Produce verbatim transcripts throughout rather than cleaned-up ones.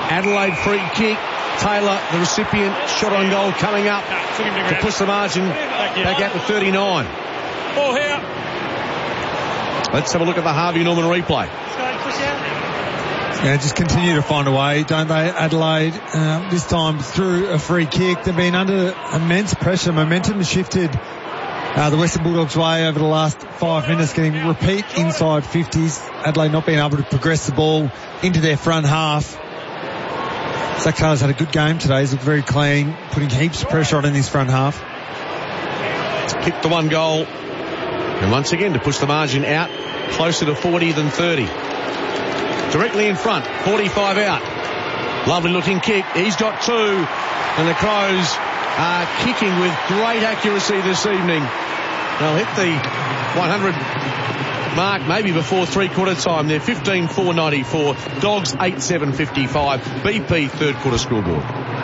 Adelaide free kick. Taylor, the recipient, shot on goal coming up to push the margin back out to thirty-nine. Ball here. Let's have a look at the Harvey Norman replay. Yeah, just continue to find a way, don't they, Adelaide? Um, this time through a free kick. They've been under immense pressure. Momentum has shifted uh, the Western Bulldogs' way over the last five minutes, getting repeat inside fifties. Adelaide not being able to progress the ball into their front half. Zach Taylor's had a good game today. He's looked very clean, putting heaps of pressure on in his front half. Kicked the one goal. And once again to push the margin out closer to forty than thirty. Directly in front, forty-five out. Lovely looking kick. He's got two. And the Crows are kicking with great accuracy this evening. They'll hit the one hundred mark maybe before three-quarter time. They're fifteen four ninety-four. Dogs eight seven fifty-five. B P third quarter scoreboard.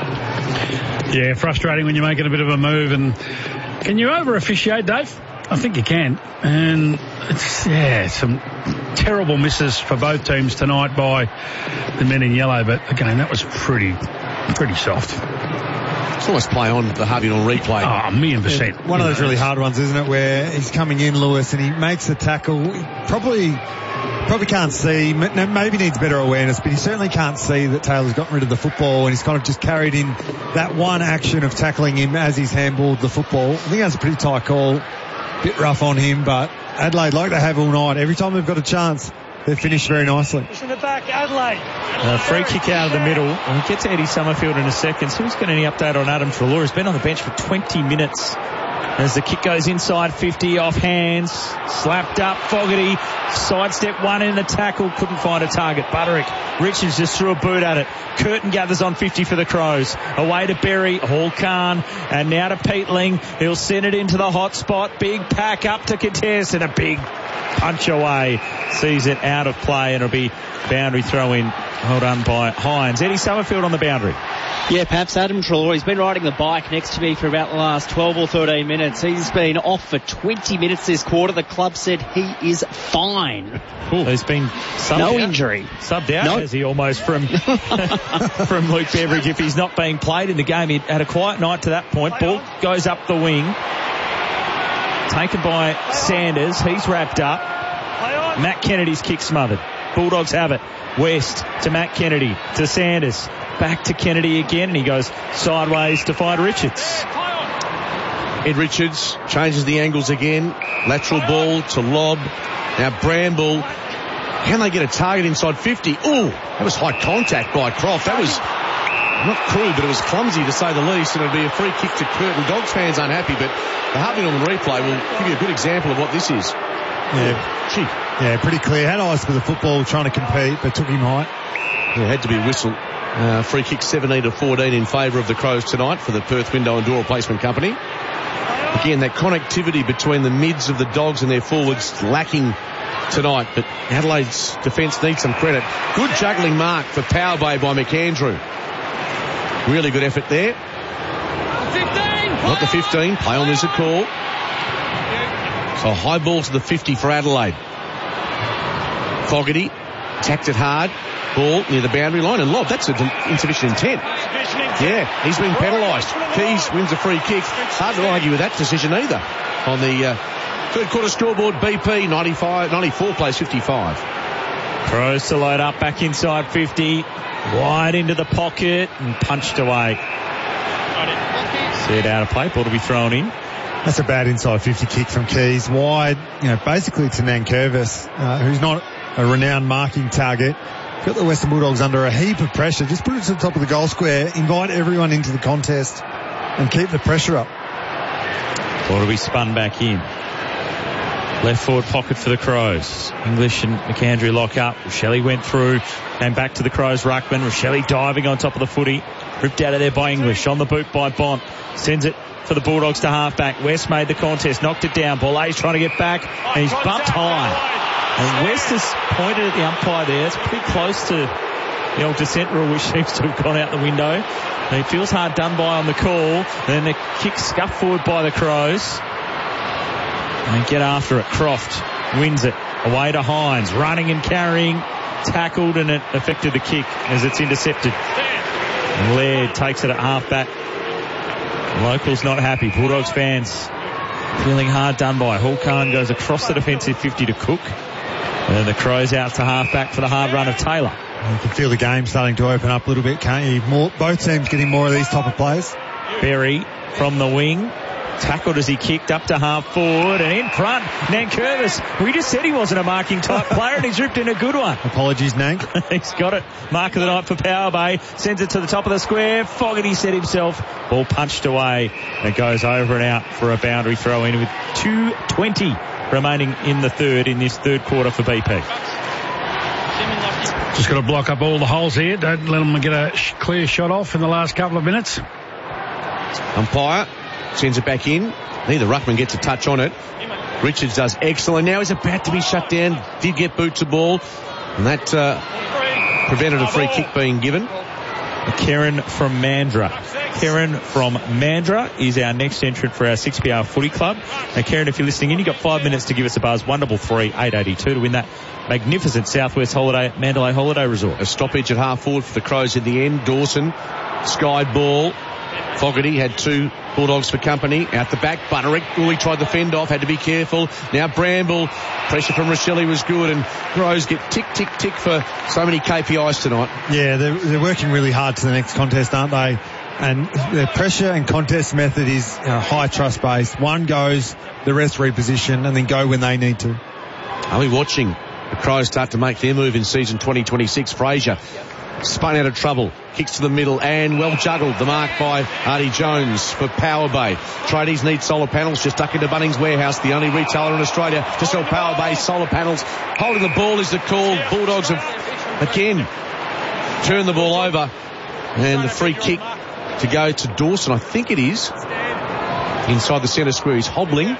Yeah, frustrating when you're making a bit of a move. And can you over-officiate, Dave? I think you can. And it's, yeah, some terrible misses for both teams tonight by the men in yellow. But again, that was pretty, pretty soft. It's almost play on the Harvey Norman replay. Oh, a million percent. Yeah, one of those really hard ones, isn't it, where he's coming in, Lewis, and he makes the tackle. He probably probably can't see, maybe needs better awareness, but he certainly can't see that Taylor's gotten rid of the football, and he's kind of just carried in that one action of tackling him as he's handballed the football. I think that's a pretty tight call. Bit rough on him, but Adelaide, like they have all night, every time they've got a chance, they've finished very nicely. In the back, Adelaide. Uh, free kick out of the middle. And we'll get to Eddie Summerfield in a second. So who's got any update on Adam Treloar? He's been on the bench for twenty minutes. As the kick goes inside fifty, off hands, slapped up, Fogarty, sidestep one in the tackle, couldn't find a target. Butterick, Richards just threw a boot at it. Curtin gathers on fifty for the Crows. Away to Berry, Hall Khan, and now to Peatling. He'll send it into the hot spot. Big pack up to contest, and a big punch away. Sees it out of play, and it'll be boundary throw in. Well done by Hines. Eddie Summerfield on the boundary. Yeah, perhaps Adam Treloar. He's been riding the bike next to me for about the last twelve or thirteen minutes. He's been off for twenty minutes this quarter. The club said he is fine. Ooh. He's been subbed no out. injury. Subbed out, nope. Has he almost from from Luke Beveridge if he's not being played in the game. He had a quiet night to that point. Ball goes up the wing. Taken by Sanders. He's wrapped up. Matt Kennedy's kick smothered. Bulldogs have it. West to Matt Kennedy to Sanders. Back to Kennedy again, and he goes sideways to find Richards. Ed Richards changes the angles again. Lateral ball to Lobb. Now Bramble. Can they get a target inside fifty? Ooh, that was high contact by Croft. That was not crude, but it was clumsy to say the least, and it'll be a free kick to Curtin. Dogs fans unhappy, but the Harvey Norman replay will give you a good example of what this is. Yeah, Cheek. Yeah, pretty clear. Had eyes for the football, trying to compete, but took him high. Yeah, had to be a whistle. Uh, free kick seventeen to fourteen in favour of the Crows tonight for the Perth Window and Door Replacement Company. Again, that connectivity between the mids of the Dogs and their forwards lacking tonight, but Adelaide's defence needs some credit. Good juggling mark for Power Bay by McAndrew. Really good effort there. fifteen. Not the fifteen. Play on, there's a call. So high ball to the fifty for Adelaide. Fogarty tacked it hard. Ball near the boundary line, and Lobb, that's an insufficient intent. Yeah, he's been penalised. Keys wins a free kick. Hard to argue with that decision either. On the uh, third quarter scoreboard, B P ninety-five, ninety-four plays fifty-five. Crows to load up back inside fifty. Wide into the pocket and punched away. Set out of play, ball to be thrown in. That's a bad inside fifty kick from Keys. Wide, you know, basically to Nankervis, uh, who's not a renowned marking target. Got the Western Bulldogs under a heap of pressure. Just put it to the top of the goal square, invite everyone into the contest and keep the pressure up. Ball to be spun back in. Left forward pocket for the Crows. English and McAndrew lock up. Shelley went through, came back to the Crows ruckman. Shelley diving on top of the footy. Ripped out of there by English. On the boot by Bont. Sends it for the Bulldogs to halfback. West made the contest. Knocked it down. Bolay's trying to get back. And he's bumped high. And West has pointed at the umpire there. It's pretty close to the old descent rule, which seems to have gone out the window. And he feels hard done by on the call. Then the kick scuffed forward by the Crows. And get after it. Croft wins it. Away to Hines. Running and carrying. tackled and it affected the kick as it's intercepted. And Laird takes it at half-back. Locals not happy. Bulldogs fans feeling hard done by. Hall Khan goes across the defensive fifty to Cook. And the Crows out to half-back for the hard run of Taylor. You can feel the game starting to open up a little bit, can't you? More, both teams getting more of these type of players. Berry from the wing. Tackled as he kicked up to half forward and in front. Nankervis. We just said he wasn't a marking type player and he's ripped in a good one. Apologies, Nank. He's got it. Mark of the night for Power Bay. Sends it to the top of the square. Fogarty set himself. Ball punched away. And it goes over and out for a boundary throw in with two twenty remaining in the third in this third quarter for B P. Just got to block up all the holes here. Don't let them get a sh- clear shot off in the last couple of minutes. Umpire sends it back in. Neither ruckman gets a touch on it. Richards does excellent. Now he's about to be shut down. Did get boots a ball. And that uh, prevented a free kick being given. Kieran from Mandurah. Kieran from Mandurah is our next entrant for our six P R Footy Club. Now, Kieran, if you're listening in, you've got five minutes to give us a buzz. one double three eight eighty-two to win that magnificent Southwest Holiday Mandalay Holiday Resort. A stoppage at half forward for the Crows at the end. Dawson skied ball. Fogarty had two Bulldogs for company. Out the back, Butterick. Oh, he tried the fend off, had to be careful. Now Bramble. Pressure from Rochelle was good, and Crows get tick, tick, tick for so many K P Is tonight. Yeah, they're, they're working really hard to the next contest, aren't they? And their pressure and contest method is uh, high trust based. One goes, the rest reposition, and then go when they need to. Are we watching the Crows start to make their move in season twenty twenty-six? Fraser spun out of trouble, kicks to the middle and well juggled. The mark by Artie Jones for Power Bay. Tradies need solar panels, just duck into Bunnings Warehouse, the only retailer in Australia to sell Power Bay solar panels. Holding the ball is the call. Bulldogs have again turned the ball over, and the free kick to go to Dawson, I think it is, inside the centre square. He's hobbling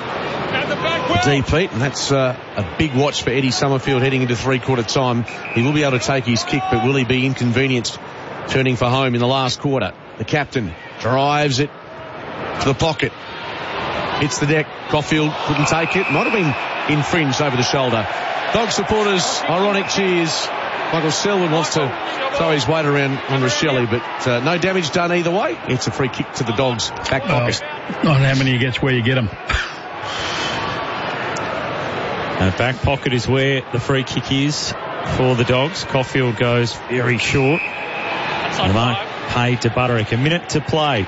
deep, Pete, and that's uh, a big watch for Eddie Summerfield heading into three-quarter time. He will be able to take his kick, but will he be inconvenienced turning for home in the last quarter? The captain drives it to the pocket, hits the deck. Caulfield couldn't take it. Might have been infringed over the shoulder. Dog supporters, ironic cheers. Michael Selwyn wants to throw his weight around on Rochelle, but uh, no damage done either way. It's a free kick to the Dogs' back pocket. Oh, not how many gets where you get them. Uh, back pocket is where the free kick is for the Dogs. Caulfield goes very short. The mark paid to Butterick. A minute to play.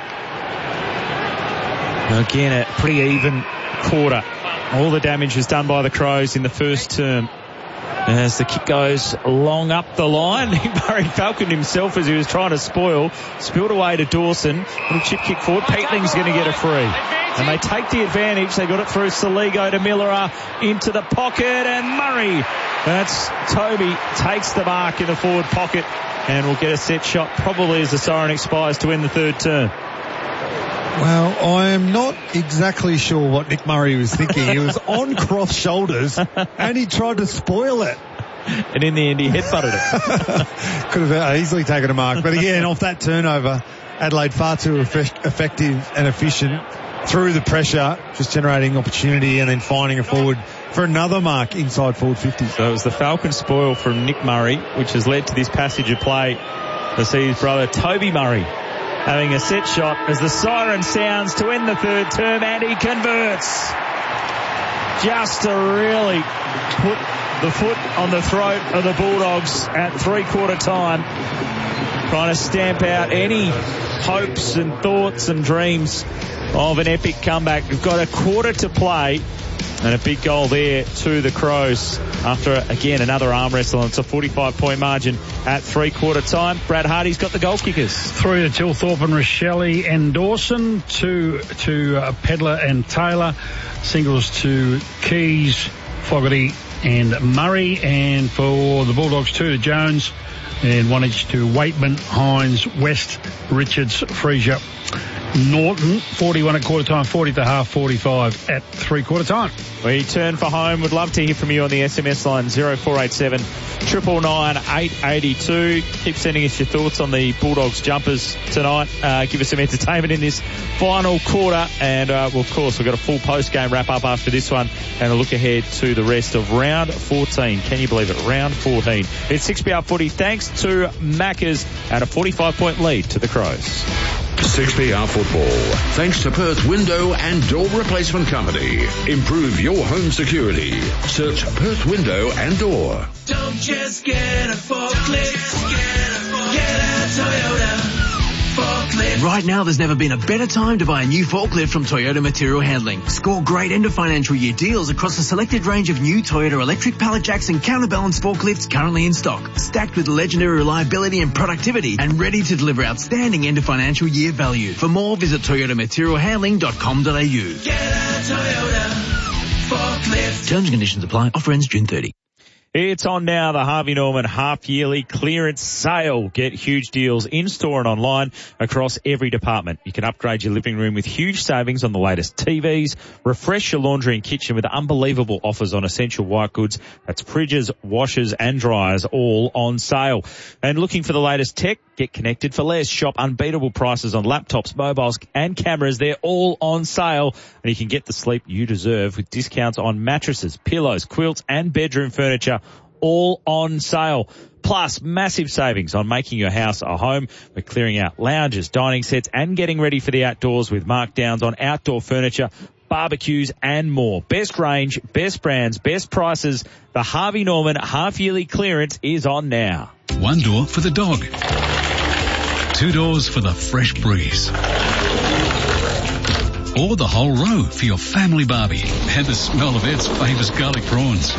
Again, a pretty even quarter. All the damage was done by the Crows in the first term. As the kick goes long up the line, Murray Falcon himself, as he was trying to spoil, spilled away to Dawson. Little chip kick forward. Peatling's going to get a free. And they take the advantage. They got it through Saligo to Miller into the pocket, and Murray. That's Toby takes the mark in the forward pocket and will get a set shot probably as the siren expires to end the third term. Well, I am not exactly sure what Nick Murray was thinking. He was on cross shoulders and he tried to spoil it. And in the end, he headbutted it. Could have easily taken a mark. But again, off that turnover, Adelaide far too effect- effective and efficient through the pressure, just generating opportunity and then finding a forward for another mark inside forward fifty. So it was the Falcon spoil from Nick Murray, which has led to this passage of play to see his brother Toby Murray having a set shot as the siren sounds to end the third term, and he converts. Just to really put the foot on the throat of the Bulldogs at three-quarter time, trying to stamp out any hopes and thoughts and dreams of an epic comeback. We've got a quarter to play and a big goal there to the Crows after, again, another arm wrestle. It's a forty-five point margin at three-quarter time. Brad Hardy's got the goal kickers. Three to Tilthorpe and Rochelle and Dawson. Two to uh, Pedler and Taylor. Singles to Keys, Fogarty and Murray. And for the Bulldogs, two to Jones. And one each to Waitman, Hines, West, Richards, Fraser, Norton, forty-one at quarter time, forty to half, forty-five at three quarter time. We turn for home. Would love to hear from you on the S M S line zero four eight seven, nine nine nine, eight eight two. Keep sending us your thoughts on the Bulldogs jumpers tonight. Uh, give us some entertainment in this final quarter. And, uh, well, of course, we've got a full post-game wrap-up after this one and a look ahead to the rest of round fourteen. Can you believe it? Round fourteen. It's six P R footy thanks to Maccas and a forty-five point lead to the Crows. six P R Football, thanks to Perth Window and Door Replacement Company. Improve your home security. Search Perth Window and Door. Don't just get a forklift, get a Toyota forklift. Right now, there's never been a better time to buy a new forklift from Toyota Material Handling. Score great end of financial year deals across a selected range of new Toyota electric pallet jacks and counterbalance forklifts currently in stock, stacked with legendary reliability and productivity and ready to deliver outstanding end of financial year value. For more, visit toyota material handling dot com dot a u. Get a Toyota forklift. Terms and conditions apply. Offer ends June thirtieth. It's on now, the Harvey Norman half-yearly clearance sale. Get huge deals in-store and online across every department. You can upgrade your living room with huge savings on the latest T Vs, refresh your laundry and kitchen with unbelievable offers on essential white goods. That's fridges, washers and dryers, all on sale. And looking for the latest tech? Get connected for less. Shop unbeatable prices on laptops, mobiles and cameras. They're all on sale. And you can get the sleep you deserve with discounts on mattresses, pillows, quilts and bedroom furniture. All on sale. Plus, massive savings on making your house a home. We're clearing out lounges, dining sets and getting ready for the outdoors with markdowns on outdoor furniture, barbecues and more. Best range, best brands, best prices. The Harvey Norman half-yearly clearance is on now. One door for the dog. Two doors for the fresh breeze. Or the whole row for your family barbie and the smell of Ed's famous garlic prawns.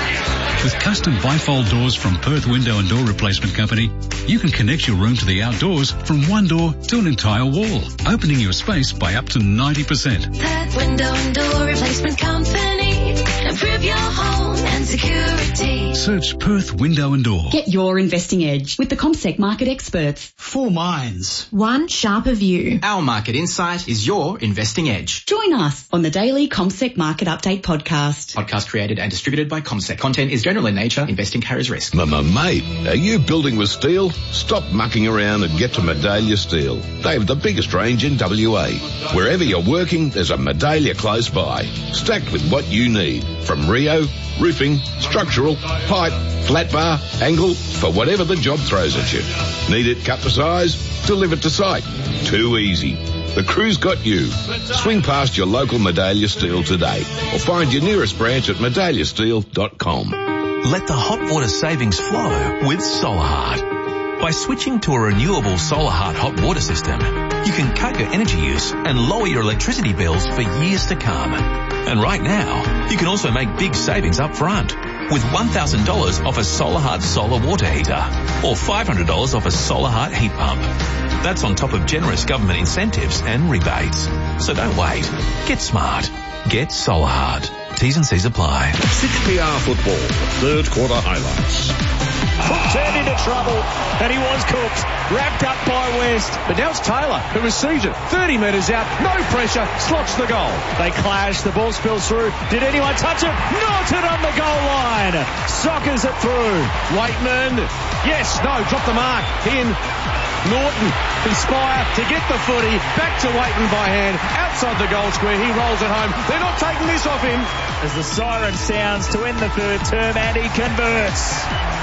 With custom bifold doors from Perth Window and Door Replacement Company, you can connect your room to the outdoors from one door to an entire wall, opening your space by up to ninety percent. Perth Window and Door Replacement Company. Improve your home and security. Search Perth Window and Door. Get your investing edge with the CommSec market experts. Four minds. One sharper view. Our market insight is your investing edge. Join us on the daily CommSec Market Update podcast. Podcast created and distributed by CommSec. Content is general in nature. Investing carries risk. Mama, mate, are you building with steel? Stop mucking around and get to Medallia Steel. They have the biggest range in W A. Wherever you're working, there's a Medallia close by, stacked with what you need. From Rio, roofing, structural, pipe, flat bar, angle, for whatever the job throws at you. Need it cut to size? Delivered to site. Too easy. The crew's got you. Swing past your local Medallia Steel today or find your nearest branch at medallia steel dot com. Let the hot water savings flow with SolarHeart. By switching to a renewable SolarHeart hot water system, you can cut your energy use and lower your electricity bills for years to come. And right now, you can also make big savings up front with one thousand dollars off a SolarHeart solar water heater or five hundred dollars off a SolarHeart heat pump. That's on top of generous government incentives and rebates. So don't wait. Get smart. Get SolarHeart. T's and C's apply. six P R Football, third quarter highlights. Cook turned into trouble, and he was cooked. Wrapped up by West. But now it's Taylor, who was seated thirty metres out, no pressure, slots the goal. They clash, the ball spills through. Did anyone touch it? Norton on the goal line. Sockers it through. Waitman, yes, no, drop the mark. In. Norton, Inspire to get the footy, back to Waitman by hand, outside the goal square, he rolls it home. They're not taking this off him. As the siren sounds to end the third term, and he converts.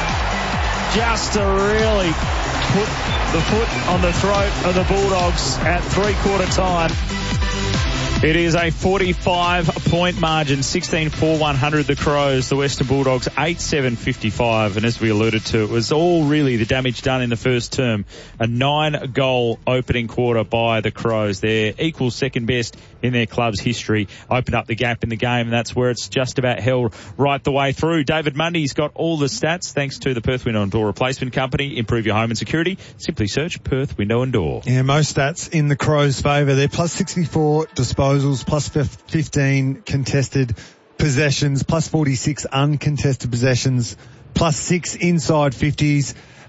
Just to really put the foot on the throat of the Bulldogs at three-quarter time. It is a forty-five point margin, sixteen four one hundred the Crows, the Western Bulldogs eight seven fifty-five, and as we alluded to, it was all really the damage done in the first term. A nine goal opening quarter by the Crows. They're equal second best in their club's history. Opened up the gap in the game, and that's where it's just about held right the way through. David Mundy's got all the stats thanks to the Perth Window and Door Replacement Company. Improve your home and security. Simply search Perth Window and Door. Yeah, most stats in the Crows' favour. They're plus sixty-four disposals, plus fifteen contested possessions, plus forty-six uncontested possessions, plus six inside fifties.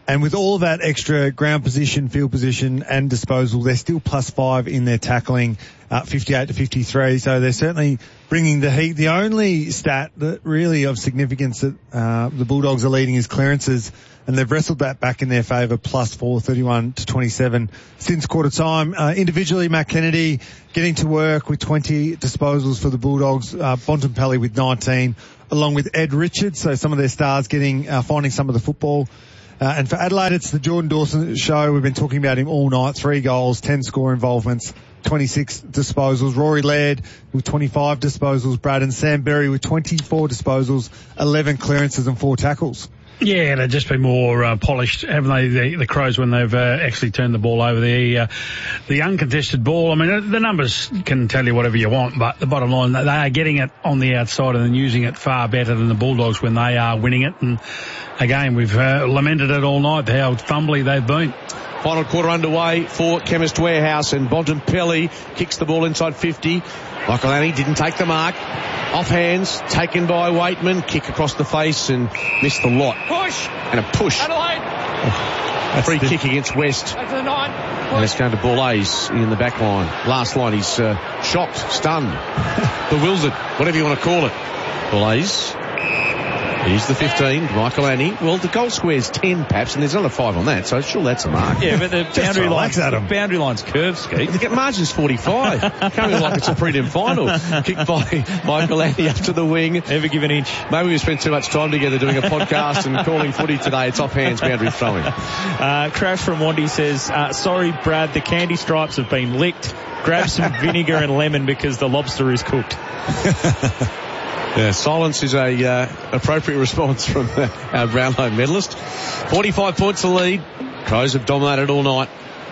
And with all that extra ground position, field position and disposal, they're still plus five in their tackling, uh, fifty-eight to fifty-three. So they're certainly bringing the heat. The only stat that really of significance that uh, the Bulldogs are leading is clearances, and they've wrestled that back in their favour, plus four, thirty-one to twenty-seven since quarter time. Uh, individually, Matt Kennedy getting to work with twenty disposals for the Bulldogs, uh, Bontempelli with nineteen, along with Ed Richards. So some of their stars getting, uh, finding some of the football. Uh, and for Adelaide, it's the Jordan Dawson show. We've been talking about him all night. Three goals, ten score involvements, twenty-six disposals. Rory Laird with twenty-five disposals. Brad and Sam Berry with twenty-four disposals, eleven clearances and four tackles. Yeah, they've just been more uh, polished, haven't they, the, the Crows, when they've uh, actually turned the ball over. The uh, the uncontested ball, I mean, the numbers can tell you whatever you want, but the bottom line, they are getting it on the outside and then using it far better than the Bulldogs when they are winning it. And again, we've uh, lamented it all night, how fumbly they've been. Final quarter underway for Chemist Warehouse, and Bontempelli kicks the ball inside fifty. Michael Annie didn't take the mark. Off hands, taken by Waitman, kick across the face and missed the lot. Push! And a push. Adelaide! A free kick against West. Back to the nine. And it's going to Boulais in the back line. Last line, he's uh, shocked, stunned, bewildered, whatever you want to call it. Boulais. Here's the fifteen, Michael Annie. Well, the goal square's ten, perhaps, and there's another five on that, so sure, that's a mark. Yeah, but the boundary line's, the boundary line's curved, Skeet. The margin's forty-five. Can't be like it's a prelim final. Kicked by Michael Annie up to the wing. Never give an inch. Maybe we spent too much time together doing a podcast and calling footy today. It's off hands, boundary throwing. Uh, Crash from Wandy says, uh, sorry, Brad, the candy stripes have been licked. Grab some vinegar and lemon because the lobster is cooked. Yeah, silence is a uh, appropriate response from uh, our Brownlow medalist. forty-five points to lead. Crows have dominated all night.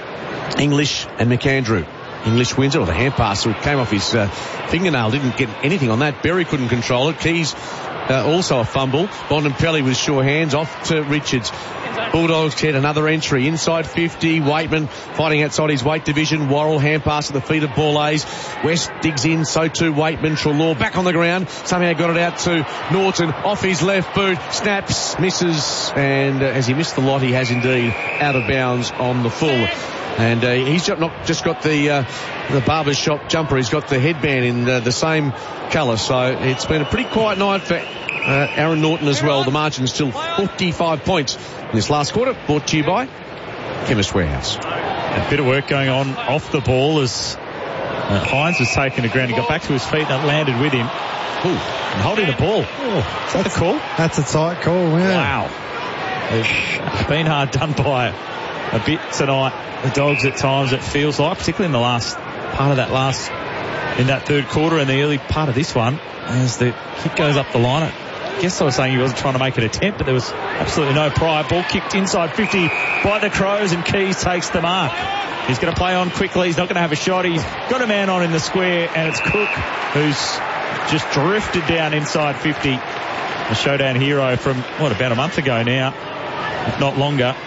English and McAndrew. English wins it, or the hand pass came off his uh, fingernail. Didn't get anything on that. Berry couldn't control it. Keys uh, also a fumble. Bontempelli with sure hands off to Richards. Bulldogs get another entry inside fifty. Waitman fighting outside his weight division. Worrell hand pass at the feet of Boulais. West digs in, so too Waitman. Treloar back on the ground. Somehow got it out to Norton off his left boot. Snaps, misses, and uh, as he missed the lot, he has indeed out of bounds on the full. And uh, he's not just got the uh, the barber's shop jumper, he's got the headband in uh, the same colour. So it's been a pretty quiet night for uh, Aaron Norton as well. The margin's still forty-five points in this last quarter, brought to you by Chemist Warehouse. A bit of work going on off the ball as uh, Hines was taken to ground. He got back to his feet and it landed with him. Ooh, and holding the ball. Oh, is that the call? That's a tight call, yeah. Wow. It's been hard done by a bit tonight. The Dogs at times, it feels like, particularly in the last part of that last, in that third quarter and the early part of this one, as the kick goes up the line. I guess I was saying he wasn't trying to make an attempt, but there was absolutely no prior. Ball kicked inside fifty by the Crows, and Keys takes the mark. He's going to play on quickly. He's not going to have a shot. He's got a man on in the square, and it's Cook who's just drifted down inside fifty. A showdown hero from, what, about a month ago now, if not longer.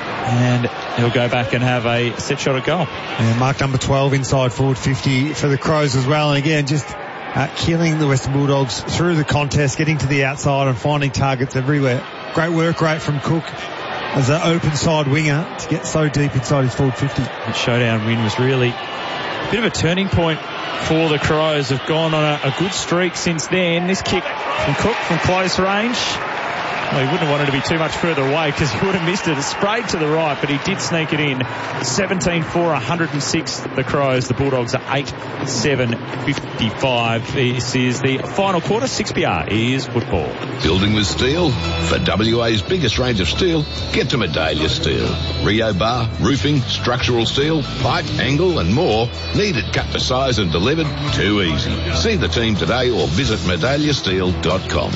And he'll go back and have a set shot at goal. Yeah, mark number twelve inside forward fifty for the Crows as well. And again, just uh, killing the Western Bulldogs through the contest, getting to the outside and finding targets everywhere. Great work rate from Cook as an open side winger to get so deep inside his forward fifty. That showdown win was really a bit of a turning point for the Crows. Have gone on a, a good streak since then. This kick from Cook from close range. Well, he wouldn't have wanted to be too much further away because he would have missed it. It sprayed to the right, but he did sneak it in. seventeen four, one hundred six the Crows. The Bulldogs are eight seven fifty-five. This is the final quarter. six B R is football. Building with steel? For W A's biggest range of steel, get to Medallia Steel. Rio bar, roofing, structural steel, pipe, angle and more. Needed cut to size and delivered? Too easy. See the team today or visit medallia steel dot com.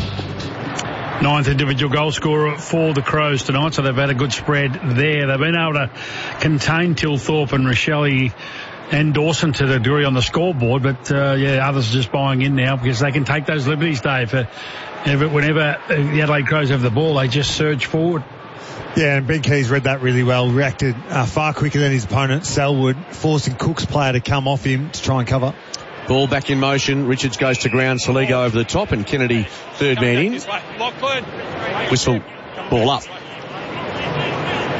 Ninth individual goal scorer for the Crows tonight, so they've had a good spread there. They've been able to contain Tilthorpe and Rochelle and Dawson to the degree on the scoreboard, but uh, yeah, others are just buying in now because they can take those liberties, Dave. Uh, whenever the Adelaide Crows have the ball, they just surge forward. Yeah, and Ben Keys read that really well, reacted uh, far quicker than his opponent, Selwood, forcing Cook's player to come off him to try and cover. Ball back in motion. Richards goes to ground. Soligo over the top, and Kennedy third man in. Whistle, ball up.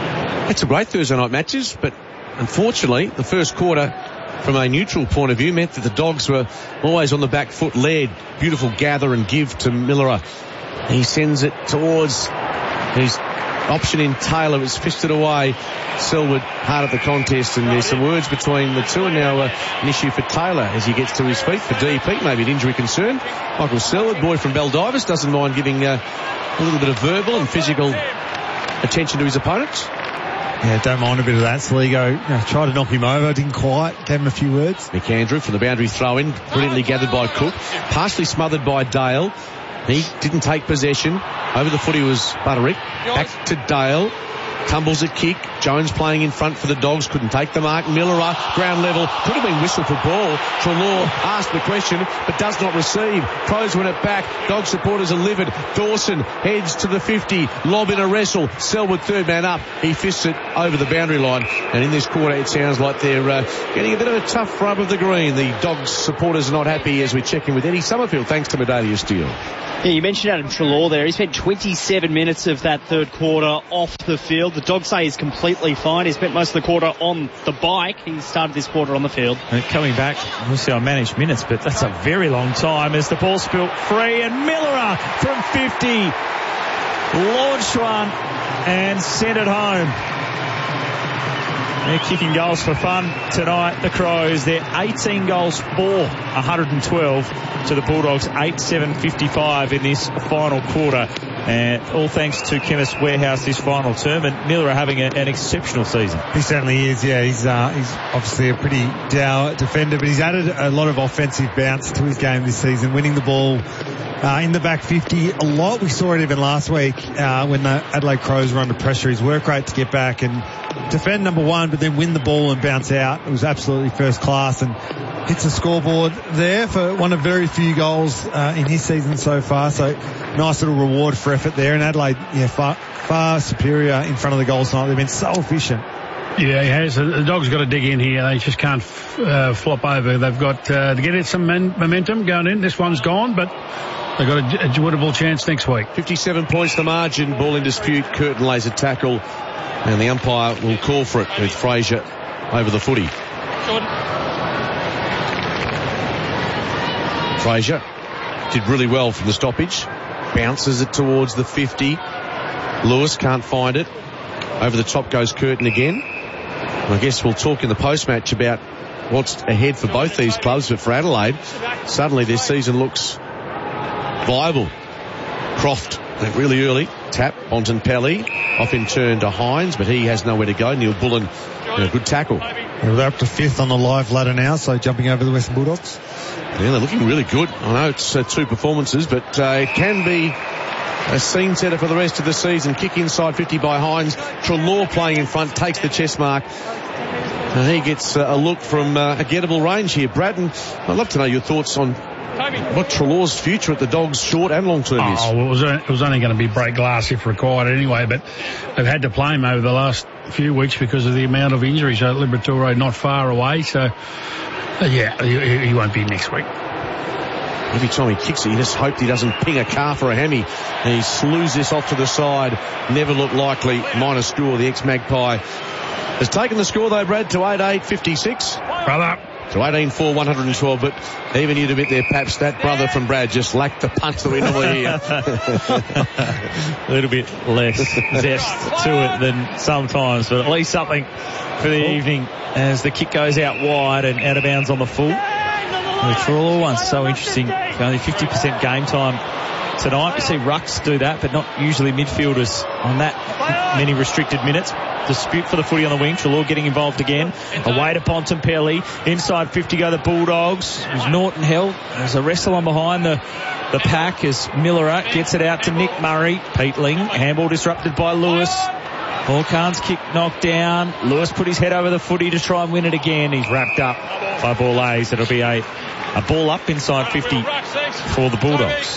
It's a great Thursday night matches, but unfortunately, the first quarter, from a neutral point of view, meant that the Dogs were always on the back foot. Laird, beautiful gather and give to Millerer. He sends it towards his option in Taylor. It's fisted away. Selwood hard at the contest, and there's some words between the two, and now uh, an issue for Taylor as he gets to his feet for D P, maybe an injury concern. Michael Selwood, boy from Baldivis, doesn't mind giving uh, a little bit of verbal and physical attention to his opponents. Yeah, don't mind a bit of that. Sligo, you know, tried to knock him over, didn't quite, gave him a few words. Nick Andrew from the boundary throw in, brilliantly gathered by Cook, partially smothered by Dale. He didn't take possession. Over the footy was Butterick. Back to Dale. Tumbles a kick. Jones playing in front for the Dogs. Couldn't take the mark. Millerer, ground level. Could have been whistled for ball. Treloar asked the question, but does not receive. Crows win it back. Dog supporters are livid. Dawson heads to the fifty. Lob in a wrestle. Selwood third man up. He fists it over the boundary line. And in this quarter, it sounds like they're uh, getting a bit of a tough rub of the green. The Dogs supporters are not happy as we check in with Eddie Summerfield, thanks to Medallia Steel. Yeah, you mentioned Adam Treloar there. He spent twenty-seven minutes of that third quarter off the field. The Dogs say he's completely fine. He spent most of the quarter on the bike. He started this quarter on the field. And coming back, obviously I managed minutes, but that's a very long time as the ball spilt free, and Millerer from fifty launched one and sent it home. They're kicking goals for fun tonight, the Crows. They're eighteen goals for one hundred twelve to the Bulldogs, eight seven fifty-five in this final quarter. And all thanks to Chemist Warehouse this final term, and Miller having a, an exceptional season. He certainly is, yeah. He's uh, he's obviously a pretty dour defender, but he's added a lot of offensive bounce to his game this season, winning the ball uh, in the back fifty a lot. We saw it even last week uh, when the Adelaide Crows were under pressure. His work rate to get back and defend number one, but then win the ball and bounce out. It was absolutely first class, and hits the scoreboard there for one of very few goals uh, in his season so far. So nice little reward for effort there. And Adelaide, yeah, far, far superior in front of the goals tonight. They've been so efficient. Yeah, he has. The Dogs got to dig in here. They just can't f- uh, flop over. They've got uh, to get it some men- momentum going in. This one's gone, but they've got a, a winnable chance next week. fifty-seven points the margin. Ball in dispute. Curtin lays a tackle, and the umpire will call for it with Fraser over the footy. Fraser did really well from the stoppage. Bounces it towards the fifty. Lewis can't find it. Over the top goes Curtin again. I guess we'll talk in the post-match about what's ahead for both these clubs, but for Adelaide, suddenly their season looks viable. Croft went really early. Tap, Bontempelli. Off in turn to Hines, but he has nowhere to go. Neil Bullen, a good tackle. Yeah, they're up to fifth on the live ladder now, so jumping over the Western Bulldogs. Yeah, they're looking really good. I know it's uh, two performances, but uh, it can be a scene setter for the rest of the season. Kick inside fifty by Hines. Treloar playing in front, takes the chest mark. And he gets uh, a look from uh, a gettable range here. Braddon, I'd love to know your thoughts on what Treloar's future at the Dogs short and long term is. Oh, well, it was, it was only going to be break glass if required anyway, but they've had to play him over the last few weeks because of the amount of injuries. So Liberatore not far away, so uh, yeah, he, he won't be next week. Every time he kicks it, you just hope he doesn't ping a calf or a hammy. And he slews this off to the side. Never looked likely. Minor score, the ex-Magpie has taken the score though, Brad, to eight eight fifty-six. Brother. To eighteen four one hundred twelve, but even you'd admit there, perhaps that brother from Brad just lacked the punch that we normally hear. A little bit less zest to it than sometimes, but at least something for the oh. evening as the kick goes out wide and out of bounds on the full. The Treloar one's so interesting. Only fifty percent game time tonight. We see rucks do that, but not usually midfielders on that many restricted minutes. Dispute for the footy on the wing. Treloar getting involved again. Away to Bontempelli. Inside fifty go the Bulldogs. There's Norton held. There's a wrestle on behind the, the pack as Millerer gets it out to Nick Murray. Peatling. Handball disrupted by Lewis. Hawkins kick knocked down. Lewis put his head over the footy to try and win it again. He's wrapped up by Borlase. It'll be a, a ball up inside fifty for the Bulldogs.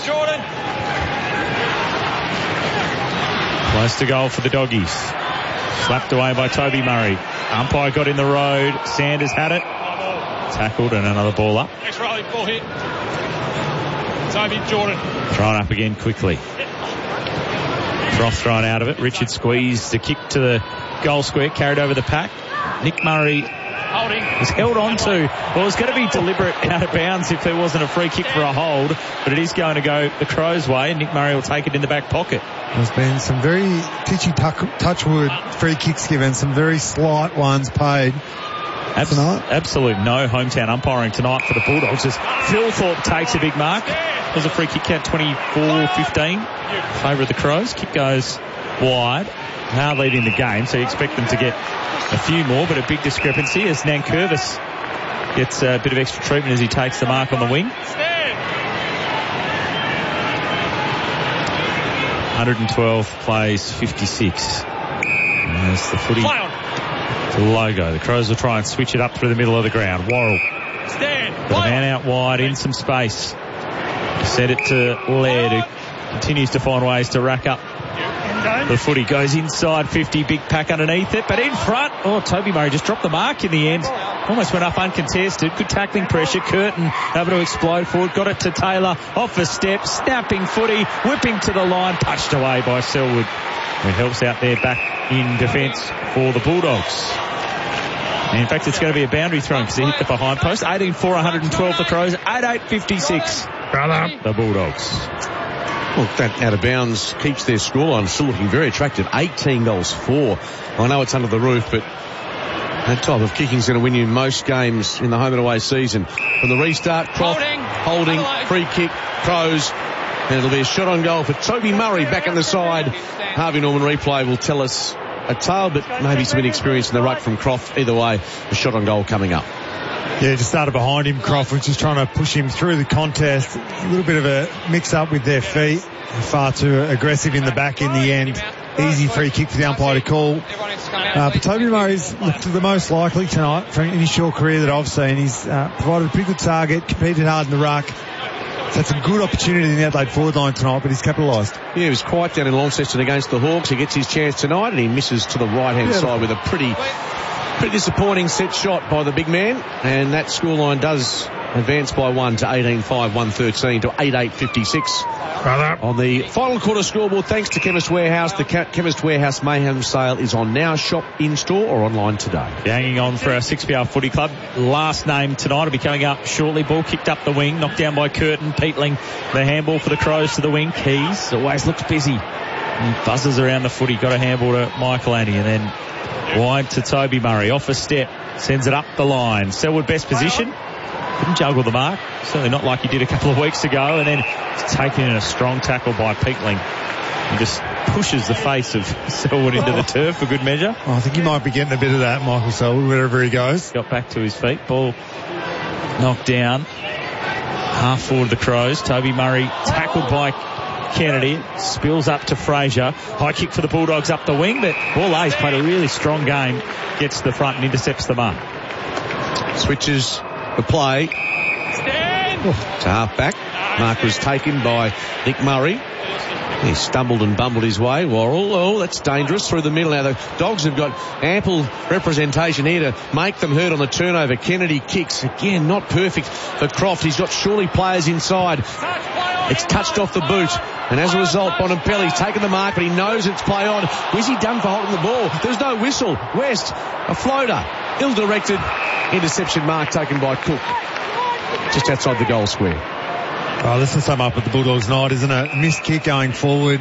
Close to goal for the Doggies. Slapped away by Toby Murray. Umpire got in the road. Sanders had it. Tackled and another ball up. Next rolling ball hit. Toby Jordan. Thrown up again quickly. Croft thrown out of it. Richard squeezed the kick to the goal square, carried over the pack. Nick Murray was held on to. Well, it was going to be deliberate out of bounds if there wasn't a free kick for a hold, but it is going to go the Crows' way, and Nick Murray will take it in the back pocket. There's been some very titchy touchwood free kicks given, some very slight ones paid. Abs- tonight. Absolute no hometown umpiring tonight for the Bulldogs as Phil Thorpe takes a big mark. There's a free kick count twenty-four fifteen in favour of the Crows. Kick goes wide. Now leading the game, so you expect them to get a few more, but a big discrepancy as Nankervis gets a bit of extra treatment as he takes the mark on the wing. one twelve plays fifty-six. And there's the footy. The logo. The Crows will try and switch it up through the middle of the ground. Worrell. Got a man out wide in some space. Set it to Laird, who continues to find ways to rack up the footy. Goes inside fifty, big pack underneath it, but in front. Oh, Toby Murray just dropped the mark in the end. Almost went up uncontested. Good tackling pressure. Curtin able to explode forward. Got it to Taylor. Off a step. Snapping footy. Whipping to the line. Touched away by Selwood. It helps out there back in defence for the Bulldogs. And in fact, it's going to be a boundary thrown because he hit the behind post. eighteen four, one twelve the Crows. eight eight fifty-six. Brother. The Bulldogs. Well, that out of bounds keeps their scoreline still looking very attractive. eighteen goals for. I know it's under the roof, but that type of kicking is going to win you most games in the home and away season. From the restart, Croft holding, holding free kick, Crows. And it'll be a shot on goal for Toby Murray back on the side. Harvey Norman replay will tell us a tale, but maybe some inexperience in the ruck from Croft. Either way, a shot on goal coming up. Yeah, just started behind him. Croft was just trying to push him through the contest. A little bit of a mix-up with their feet. Far too aggressive in the back in the end. Easy free kick for the umpire to call. Uh, but Toby Murray's looked the most likely tonight from in his short career that I've seen. He's uh, provided a pretty good target, competed hard in the ruck. He's had some good opportunity in the Adelaide forward line tonight, but he's capitalised. Yeah, he was quiet down in Launceston against the Hawks. He gets his chance tonight and he misses to the right-hand yeah. side with a pretty... Pretty disappointing set shot by the big man, and that scoreline does advance by one to eighteen five, one thirteen to eight eight fifty-six. Brother. On the final quarter scoreboard, thanks to Chemist Warehouse. The Chemist Warehouse Mayhem sale is on now. Shop in-store or online today. You're hanging on for our six P R footy club. Last name tonight will be coming up shortly. Ball kicked up the wing, knocked down by Curtin. Peatling, the handball for the Crows to the wing. Keys always looks busy. He buzzes around the footy. Got a handball to Michael Annie, and then wide to Toby Murray. Off a step. Sends it up the line. Selwood best position. Couldn't juggle the mark. Certainly not like he did a couple of weeks ago. And then it's taken in a strong tackle by Peatling. And just pushes the face of Selwood into the turf for good measure. Oh, I think he might be getting a bit of that, Michael Selwood, wherever he goes. Got back to his feet. Ball knocked down. Half forward the Crows. Toby Murray tackled by Kennedy, spills up to Fraser. High kick for the Bulldogs up the wing, but Ball A's played a really strong game. Gets to the front and intercepts the mark. Switches the play Stand. to half back. Mark was taken by Nick Murray. He stumbled and bumbled his way. Worrell, oh, that's dangerous through the middle. Now the Dogs have got ample representation here to make them hurt on the turnover. Kennedy kicks. Again, not perfect for Croft. He's got surely players inside. It's touched off the boot. And as a result, Bonampelli's taken the mark, but he knows it's play on. Was he done for holding the ball? There's no whistle. West, a floater. Ill-directed. Interception mark taken by Cook. Just outside the goal square. Oh, this is something up at the Bulldogs night, isn't it? Missed kick going forward.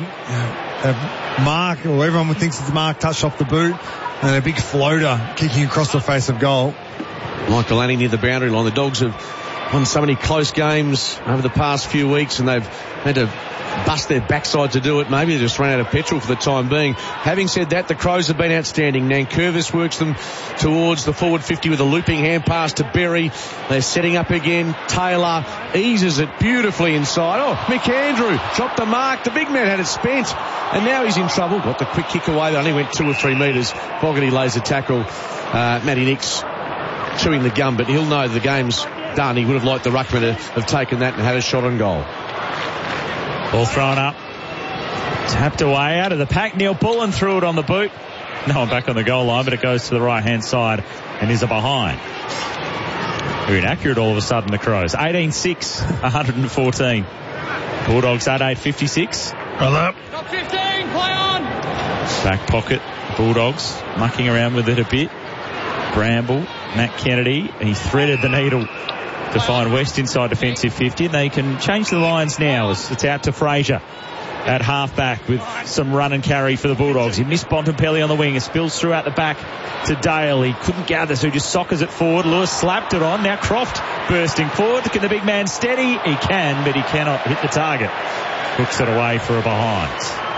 A mark, or everyone thinks it's a mark, touched off the boot. And a big floater kicking across the face of goal. Michael Annie near the boundary line. The Dogs have won so many close games over the past few weeks, and they've had to bust their backside to do it. Maybe they just ran out of petrol for the time being. Having said that, the Crows have been outstanding. Nankervis works them towards the forward fifty with a looping hand pass to Berry. They're setting up again. Taylor eases it beautifully inside. Oh, McAndrew dropped the mark. The big man had it spent, and now he's in trouble. Got the quick kick away. They only went two or three metres. Fogarty lays a tackle. Uh, Matty Nix chewing the gum, but he'll know the game's done. He would have liked the ruckman to have taken that and had a shot on goal. Ball thrown up. Tapped away out of the pack. Neil Bullen threw it on the boot. No one back on the goal line, but it goes to the right-hand side and is a behind. Very inaccurate all of a sudden, the Crows. eighteen six, one fourteen. Bulldogs at eight fifty-six. Brother. play on. Back pocket, Bulldogs mucking around with it a bit. Bramble, Matt Kennedy, he threaded the needle to find West inside defensive fifty, and they can change the lines now as it's out to Fraser at half-back with some run and carry for the Bulldogs. He missed Bontempelli on the wing. It spills through out the back to Dale. He couldn't gather, so he just soccers it forward. Lewis slapped it on. Now Croft bursting forward. Can the big man steady? He can, but he cannot hit the target. Hooks it away for a behind.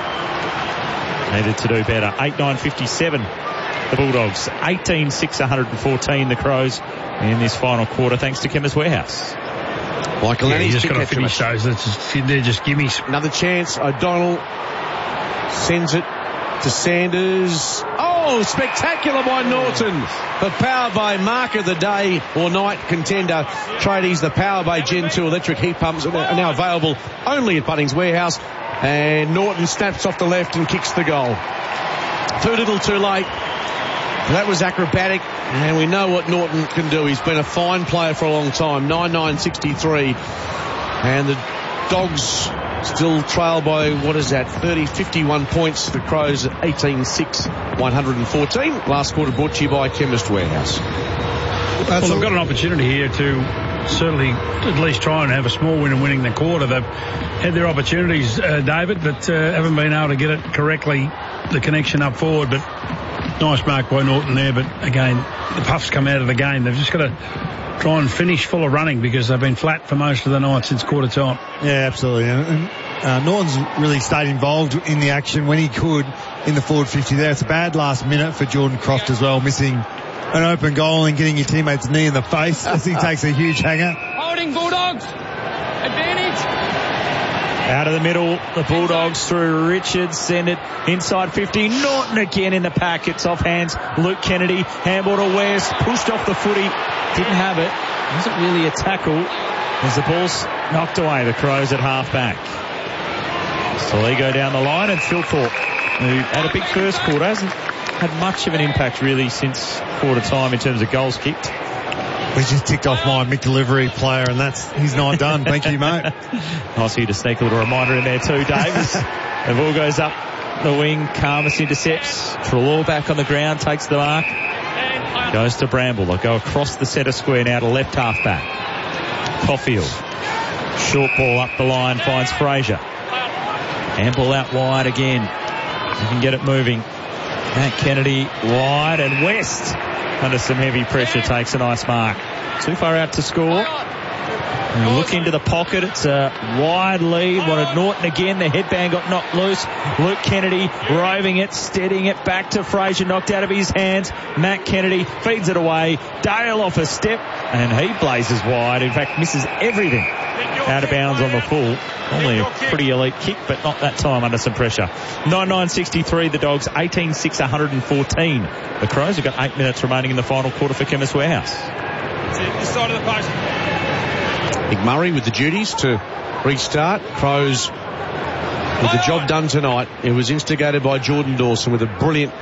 Needed to do better. eight nine fifty-seven. The Bulldogs. eighteen six one fourteen. The Crows in this final quarter, thanks to Chemist Warehouse. Michael yeah, Annie's just got to finish those. Just, they're just gimmies. Another chance. O'Donnell sends it to Sanders. Oh, spectacular by Norton. The Power Bay mark of the day or night contender. Tradies, the Power Bay Gen two electric heat pumps are now available only at Bunnings Warehouse. And Norton snaps off the left and kicks the goal. Too little, too late. That was acrobatic, and we know what Norton can do. He's been a fine player for a long time. nine nine sixty-three. And the Dogs still trail by, what is that, thirty, fifty-one points. The Crows at eighteen six one fourteen. Last quarter brought to you by Chemist Warehouse. Well, they've got an opportunity here to certainly at least try and have a small win in winning the quarter. They've had their opportunities, uh, David, but uh, haven't been able to get it correctly, the connection up forward. But nice mark by Norton there, but again, the puffs come out of the game. They've just got to try and finish full of running because they've been flat for most of the night since quarter time. Yeah, absolutely. And, and uh, Norton's really stayed involved in the action when he could in the forward fifty there. It's a bad last minute for Jordan Croft as well, missing an open goal and getting your teammate's knee in the face as he takes a huge hanger. Holding Bulldogs. Advantage. Out of the middle, the Bulldogs through Richards, send it inside fifty. Norton again in the pack. It's off hands. Luke Kennedy, handball to West, pushed off the footy. Didn't have it. Wasn't really a tackle as the ball's knocked away. The Crows at half-back. Soligo down the line, and Phil Thorpe, who had a big first quarter, hasn't had much of an impact really since quarter time in terms of goals kicked. We just ticked off my mid-delivery player, and that's he's not done. Thank you, mate. Nice of you to sneak a little reminder in there too, Davis. The ball goes up the wing. Karmas intercepts. Treloar back on the ground, takes the mark. Goes to Bramble. They'll go across the centre square now to left half-back. Caulfield. Short ball up the line, finds Fraser. Handball out wide again. You can get it moving. Matt Kennedy wide, and West under some heavy pressure takes a nice mark. Too far out to score. And look into the pocket. It's a wide lead. Wanted Norton again. The headband got knocked loose. Luke Kennedy roving it, steadying it back to Fraser. Knocked out of his hands. Matt Kennedy feeds it away. Dale off a step, and he blazes wide. In fact, misses everything out of bounds on the full. Only a pretty elite kick, but not that time under some pressure. nine nine sixty-tee, the Dogs, eighteen six one fourteen. The Crows have got eight minutes remaining in the final quarter for Chemist Warehouse. This side of the post. McMurray with the duties to restart. Crows with the job done tonight. It was instigated by Jordan Dawson with a brilliant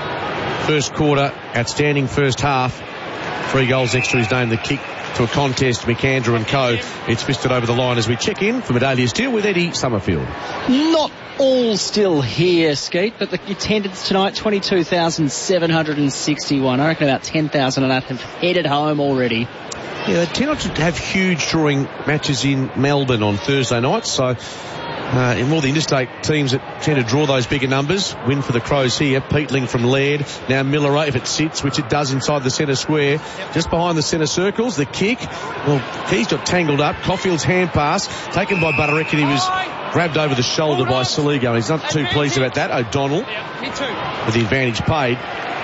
first quarter, outstanding first half. Three goals next to his name, the kick to a contest, McAndrew and co. It's fisted over the line as we check in for Medallia Steel with Eddie Summerfield. Not all still here, Skeet, but the attendance tonight, twenty-two thousand seven hundred sixty-one. I reckon about ten thousand of that have headed home already. Yeah, they tend not to have huge drawing matches in Melbourne on Thursday nights, so uh, in all the interstate teams that tend to draw those bigger numbers, win for the Crows here. Peatling from Laird, now Miller if it sits, which it does inside the centre square, just behind the centre circles. The kick, well, he's got tangled up. Caulfield's hand pass, taken by Butterick, and he was grabbed over the shoulder by Soligo. He's not too pleased about that. O'Donnell with the advantage paid.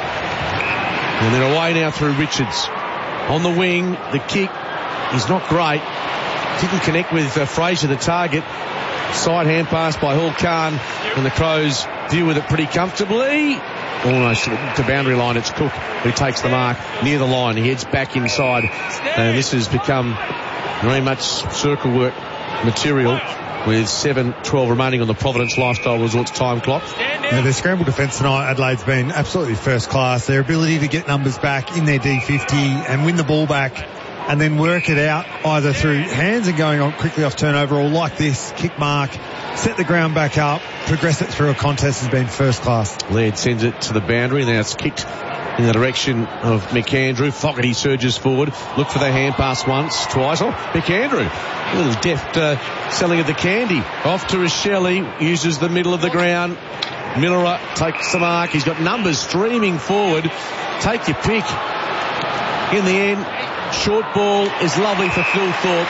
And they're away now through Richards. On the wing, the kick is not great. Didn't connect with uh, Fraser, the target. Side hand pass by Hall Khan, and the Crows deal with it pretty comfortably. Almost to boundary line, it's Cook who takes the mark near the line. He heads back inside, and this has become very much circle work material with seven twelve remaining on the Providence Lifestyle Resorts time clock. Yeah, their scramble defence tonight, Adelaide's been absolutely first class. Their ability to get numbers back in their D fifty and win the ball back and then work it out either through hands and going on quickly off turnover, or like this, kick mark, set the ground back up, progress it through a contest has been first class. Laird sends it to the boundary, now it's kicked in the direction of McAndrew. Fogarty surges forward. Look for the hand pass once, twice. Oh, McAndrew. A little deft uh, selling of the candy. Off to Richelli. Uses the middle of the ground. Miller takes the mark. He's got numbers streaming forward. Take your pick. In the end, short ball is lovely for Phil Thorpe.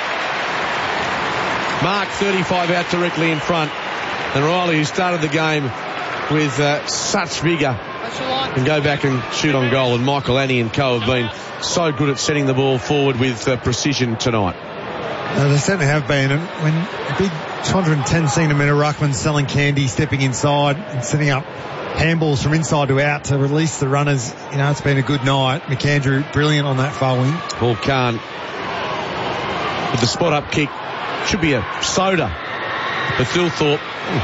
Mark thirty-five out directly in front. And Riley, who started the game with uh, such vigour, can go back and shoot on goal. And Michael Annie and co have been so good at setting the ball forward with uh, precision tonight. Uh, they certainly have been. And when a big two hundred ten centimetre ruckman selling candy, stepping inside and setting up handballs from inside to out to release the runners, you know, it's been a good night. McAndrew, brilliant on that far wing. Paul Kahn with the spot up kick. Should be a soda. But Phil Thorpe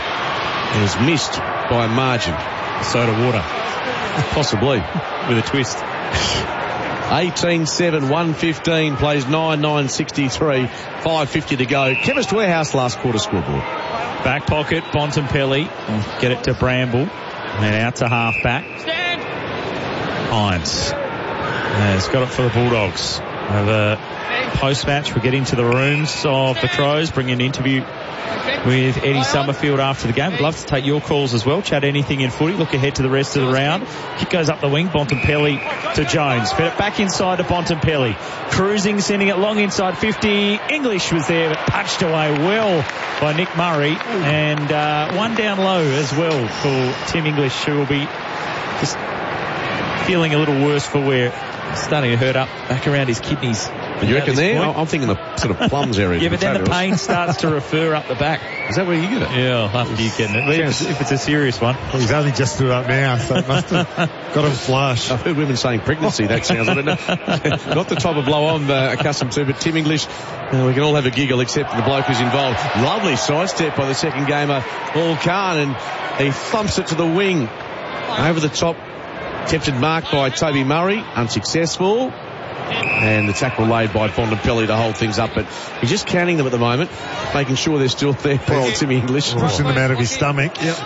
is missed by a margin. Soda water. Possibly. With a twist. eighteen seven, one fifteen, plays nine nine sixty-three, five fifty to go. Chemist Warehouse last quarter scoreboard. Back pocket, Bontempelli. Get it to Bramble. And out to half back. Stand. Hines. Has got it for the Bulldogs. Have a post-match. We get into the rooms of the Crows, bring an interview with Eddie Summerfield after the game. We'd love to take your calls as well. Chat anything in footy. Look ahead to the rest of the round. Kick goes up the wing. Bontempelli to Jones. Fed it back inside to Bontempelli. Cruising, sending it long inside fifty. English was there, but punched away well by Nick Murray. And uh, one down low as well for Tim English, who will be just feeling a little worse for wear. Starting to hurt up back around his kidneys. You reckon there? Point. I'm thinking the sort of plums area. Yeah, but then the pain starts to refer up the back. Is that where you get it? Yeah, after you get it. If, if it's a serious one. Well, he's only just stood up now, so it must have got him flush. I've heard women saying pregnancy. That sounds, I don't know. Not the type of blow I'm uh, accustomed to, but Tim English, uh, we can all have a giggle except the bloke who's involved. Lovely sidestep by the second gamer, Paul Kahn, and he thumps it to the wing. Over the top. Attempted mark by Toby Murray, unsuccessful. And the tackle laid by Bontempelli to hold things up. But he's just counting them at the moment, making sure they're still there for old Timmy English. Pushing them out of his stomach. Yep.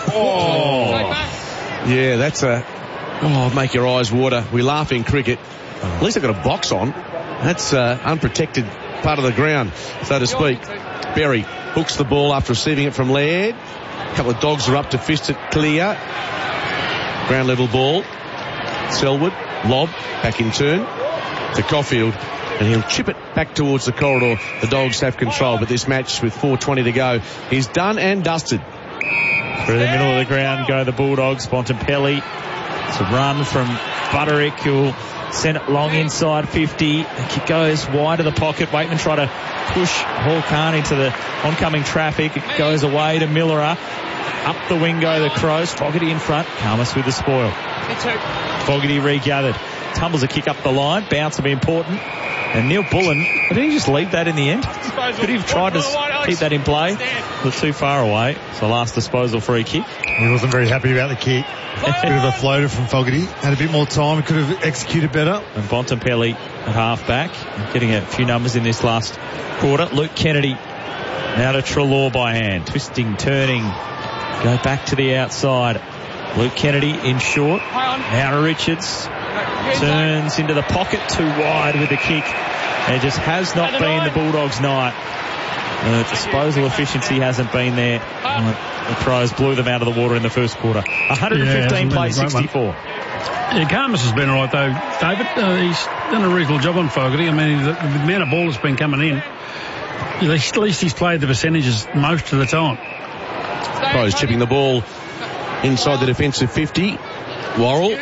Oh. Yeah, that's a... Oh, make your eyes water. We laugh in cricket. At least they've got a box on. That's uh, unprotected part of the ground, so to speak. Berry hooks the ball after receiving it from Laird. A couple of dogs are up to fist it clear. Ground level ball. Selwood, lob, back in turn to Caulfield, and he'll chip it back towards the corridor. The Dogs have control, but this match with four twenty to go is done and dusted. Through the middle of the ground go the Bulldogs. Bontempelli. It's a run from Butterick, who'll send it long inside fifty. The kick goes wide of the pocket. Waitman try to push Paul Kahn into the oncoming traffic. It goes away to Miller. Up the wing go the Crows. Fogarty in front. Karmas with the spoil. Fogarty regathered. Tumbles a kick up the line. Bounce will be important. And Neil Bullen, didn't he just leave that in the end? Could he have tried to keep that in play? It was too far away. So last disposal free kick. He wasn't very happy about the kick. Bit of a floater from Fogarty. Had a bit more time. Could have executed better. And Bontempelli at half back. Getting a few numbers in this last quarter. Luke Kennedy now to Treloar by hand. Twisting, turning. Go back to the outside. Luke Kennedy in short. Now to Richards. Turns into the pocket too wide with the kick. It just has not been the Bulldogs' night. The disposal efficiency hasn't been there. The Crows blew them out of the water in the first quarter. one fifteen yeah, plays sixty-four. Yeah, Karmas has been all right though, David. Uh, he's done a reasonable job on Fogarty. I mean, the, the amount of ball that's been coming in, at least, at least he's played the percentages most of the time. Crows chipping the ball inside the defensive fifty. Worrell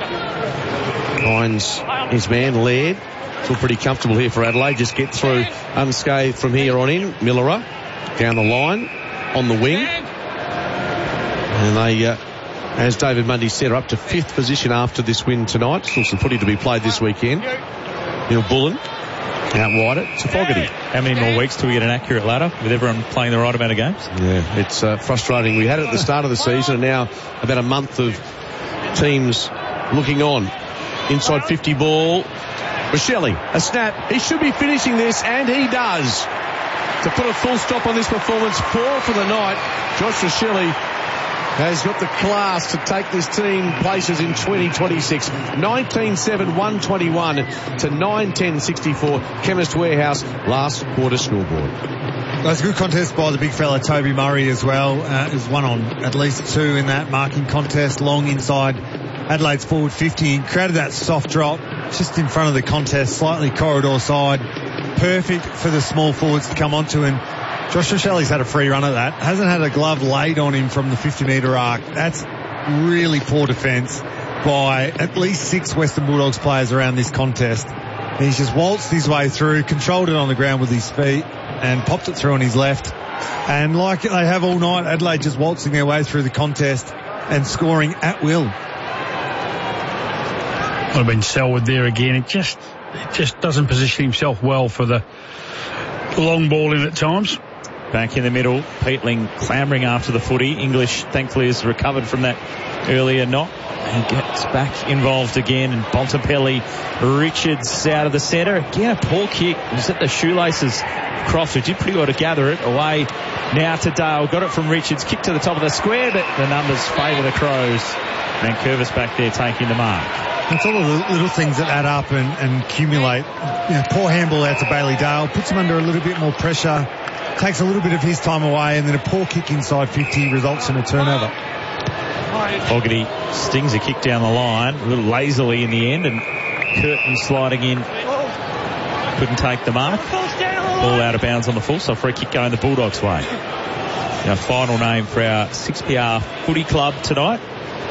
finds his man Laird. Feel pretty comfortable here for Adelaide. Just get through unscathed from here on in. Miller down the line on the wing. And they, uh, as David Mundy said, are up to fifth position after this win tonight. Still some footy to be played this weekend. Neil Bullen out wider to Fogarty. How many more weeks till we get an accurate ladder with everyone playing the right amount of games? Yeah, it's uh, frustrating. We had it at the start of the season, and now about a month of teams looking on. Inside fifty ball. Michelli, a snap. He should be finishing this, and he does. To put a full stop on this performance, four for the night. Josh Michelli has got the class to take this team places in twenty twenty-six. nineteen seven, one twenty-one to nine ten sixty-four. Chemist Warehouse last quarter scoreboard. That's a good contest by the big fella Toby Murray as well. Uh, is one on at least two in that marking contest. Long inside Adelaide's forward fifty. Created that soft drop just in front of the contest, slightly corridor side. Perfect for the small forwards to come onto, and Josh Michelli's had a free run at that. Hasn't had a glove laid on him from the fifty metre arc. That's really poor defence by at least six Western Bulldogs players around this contest. And he's just waltzed his way through, controlled it on the ground with his feet, and popped it through on his left. And like they have all night, Adelaide just waltzing their way through the contest and scoring at will. Would have been Selwood there again. It just, it just doesn't position himself well for the long ball in at times. Back in the middle, Peatling clamouring after the footy. English, thankfully, has recovered from that earlier knock and gets back involved again. And Bontempelli, Richards out of the centre. Again, a poor kick. It was at the shoelaces. Crawford did pretty well to gather it. Away now to Dale. Got it from Richards. Kick to the top of the square, but the numbers favour the Crows. And Curvis back there taking the mark. It's all the little things that add up and, and accumulate. You know, poor handball out to Bailey Dale. Puts him under a little bit more pressure. Takes a little bit of his time away, and then a poor kick inside fifty results in a turnover. Fogarty stings a kick down the line, a little lazily in the end, and Curtin sliding in. Couldn't take the mark. Ball out of bounds on the full, so free kick going the Bulldogs' way. Our final name for our six P R footy club tonight,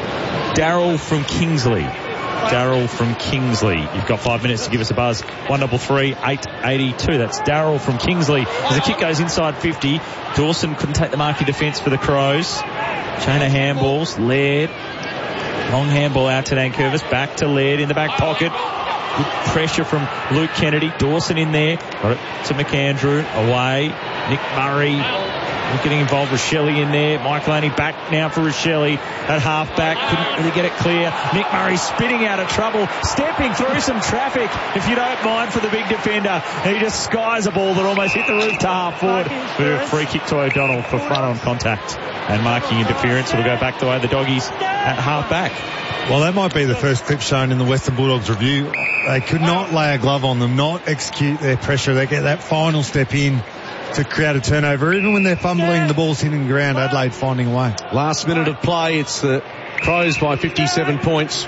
Darryl from Kingsley. Darryl from Kingsley. You've got five minutes to give us a buzz. one double three eight eighty-two. That's Darryl from Kingsley. As the kick goes inside fifty, Dawson couldn't take the marking defence for the Crows. Chain of handballs. Laird. Long handball out to Nankervis. Back to Laird in the back pocket. Good pressure from Luke Kennedy. Dawson in there. Got it to McAndrew. Away. Nick Murray. Getting involved with Shelley in there. Michael Annie back now for Shelley at half back. Couldn't really get it clear. Nick Murray spinning out of trouble, stepping through some traffic, if you don't mind, for the big defender. And he just skies a ball that almost hit the roof to half forward. With a free kick to O'Donnell for front on contact and marking interference. It'll go back the way of the Doggies at half back. Well, that might be the first clip shown in the Western Bulldogs review. They could not lay a glove on them, not execute their pressure. They get that final step in to create a turnover. Even when they're fumbling, the ball's hitting the ground, Adelaide finding a way. Last minute of play, it's the Crows by fifty-seven points.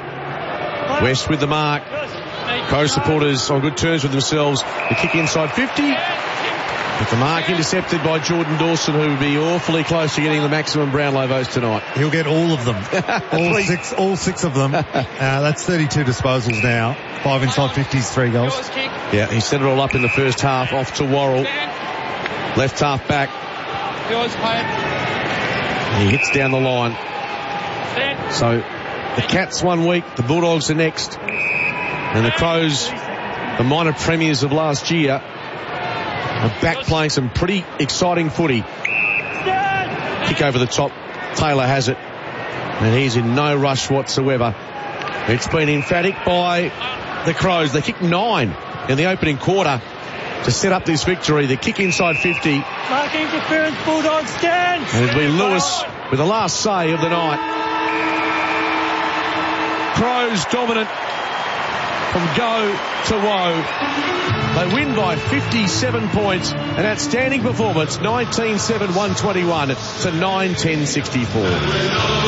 West with the mark. Crows supporters on good terms with themselves. The kick inside fifty. But the mark intercepted by Jordan Dawson, who would be awfully close to getting the maximum Brownlow votes tonight. He'll get all of them. all six all six of them. Uh, that's thirty-two disposals now. Five inside fifties, three goals. Yeah, he set it all up in the first half, off to Worrell. Left half back. He hits down the line. So the Cats one week, the Bulldogs the next. And the Crows, the minor premiers of last year, are back playing some pretty exciting footy. Kick over the top. Taylor has it. And he's in no rush whatsoever. It's been emphatic by the Crows. They kicked nine in the opening quarter to set up this victory. The kick inside fifty. Mark interference, Bulldogs stand. And it'll be Lewis with the last say of the night. Crows dominant from go to woe. They win by fifty-seven points. An outstanding performance. nineteen seven, one twenty-one to nine ten sixty-four.